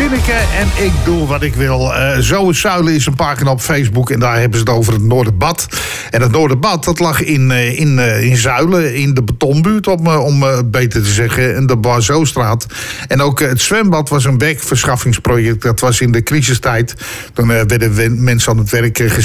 Zinneke en ik doe wat ik wil. Zo is Zuilen is een pagina op Facebook en daar hebben ze het over het Noorderbad. En het Noorderbad, dat lag in Zuilen, in de betonbuurt, om beter te zeggen, in de Boiseaustraat. En ook het zwembad was een werkverschaffingsproject. Dat was in de crisistijd. Toen werden mensen aan het werk gezet